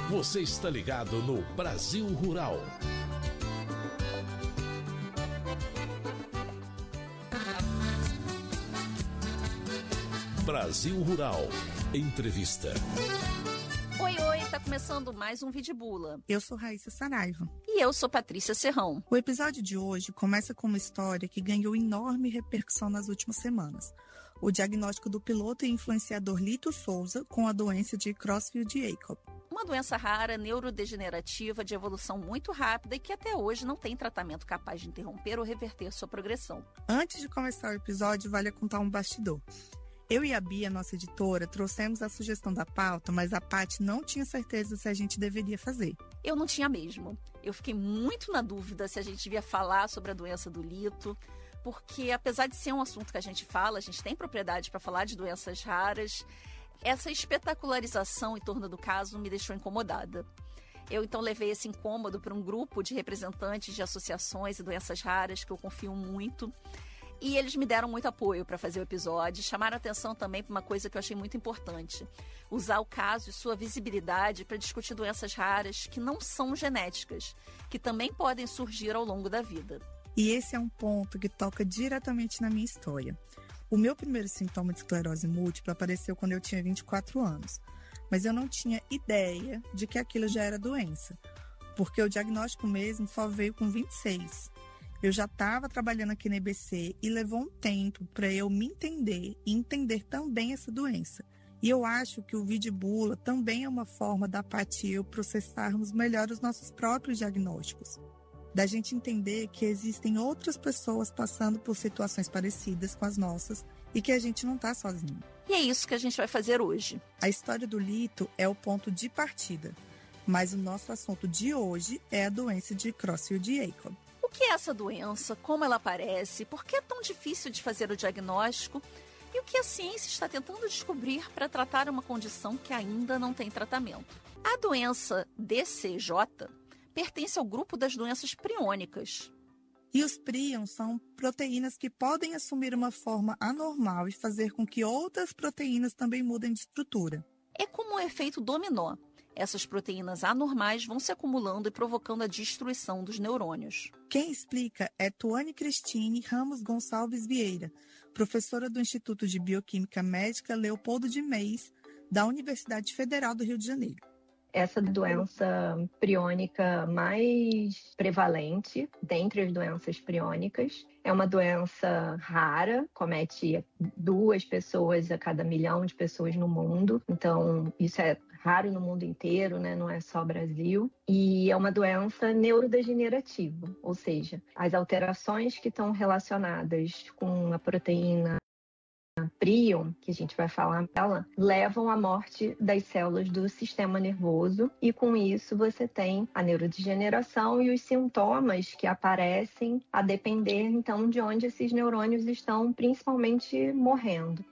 Você está ligado no Brasil Rural. Brasil Rural. Entrevista. Oi, tá começando mais um Vidibula. Eu sou Raíssa Saraiva. E eu sou Patrícia Serrão. O episódio de hoje começa com uma história que ganhou enorme repercussão nas últimas semanas. O diagnóstico do piloto e influenciador Lito Souza com a doença de Creutzfeldt-Jakob. Uma doença rara, neurodegenerativa, de evolução muito rápida e que até hoje não tem tratamento capaz de interromper ou reverter sua progressão. Antes de começar o episódio, vale contar um bastidor. Eu e a Bia, nossa editora, trouxemos a sugestão da pauta, mas a Paty não tinha certeza se a gente deveria fazer. Eu não tinha mesmo. Eu fiquei muito na dúvida se a gente devia falar sobre a doença do Lito, porque apesar de ser um assunto que a gente fala, a gente tem propriedade para falar de doenças raras, essa espetacularização em torno do caso me deixou incomodada. Eu então levei esse incômodo para um grupo de representantes de associações e doenças raras que eu confio muito. E eles me deram muito apoio para fazer o episódio, chamaram atenção também para uma coisa que eu achei muito importante. Usar o caso e sua visibilidade para discutir doenças raras que não são genéticas, que também podem surgir ao longo da vida. E esse é um ponto que toca diretamente na minha história. O meu primeiro sintoma de esclerose múltipla apareceu quando eu tinha 24 anos, mas eu não tinha ideia de que aquilo já era doença, porque o diagnóstico mesmo só veio com 26. Eu já estava trabalhando aqui na EBC e levou um tempo para eu me entender e entender também essa doença. E eu acho que o Vidibula também é uma forma da Paty e eu processarmos melhor os nossos próprios diagnósticos. Da gente entender que existem outras pessoas passando por situações parecidas com as nossas e que a gente não está sozinho. E é isso que a gente vai fazer hoje. A história do Lito é o ponto de partida, mas o nosso assunto de hoje é a doença de Creutzfeldt-Jakob. O que é essa doença? Como ela aparece? Por que é tão difícil de fazer o diagnóstico? E o que a ciência está tentando descobrir para tratar uma condição que ainda não tem tratamento? A doença DCJ pertence ao grupo das doenças priônicas. E os príons são proteínas que podem assumir uma forma anormal e fazer com que outras proteínas também mudem de estrutura. É como um efeito dominó. Essas proteínas anormais vão se acumulando e provocando a destruição dos neurônios. Quem explica é Tuane Cristine Ramos Gonçalves Vieira, professora do Instituto de Bioquímica Médica Leopoldo de Meis, da Universidade Federal do Rio de Janeiro. Essa doença priônica mais prevalente dentre as doenças priônicas. É uma doença rara, comete 2 pessoas a cada 1 milhão de pessoas no mundo. Então, isso é raro no mundo inteiro, né? Não é só Brasil. E é uma doença neurodegenerativa, ou seja, as alterações que estão relacionadas com a proteína prion, que a gente vai falar dela, levam à morte das células do sistema nervoso e com isso você tem a neurodegeneração e os sintomas que aparecem a depender então de onde esses neurônios estão principalmente morrendo.